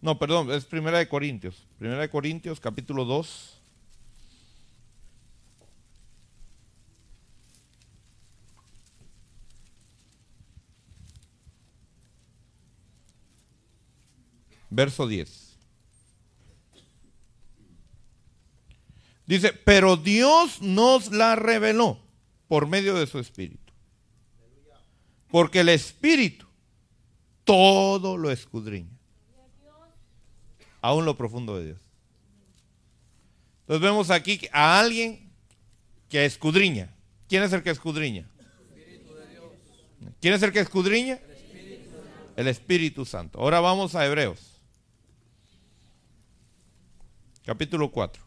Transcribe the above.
No, perdón, es Primera de Corintios. Primera de Corintios, capítulo 2. Verso 10. Dice, pero Dios nos la reveló por medio de su Espíritu. Porque el Espíritu todo lo escudriña. Aún lo profundo de Dios. Entonces vemos aquí a alguien que escudriña. ¿Quién es el que escudriña? ¿Quién es el que escudriña? El Espíritu Santo. Ahora vamos a Hebreos. Capítulo 4.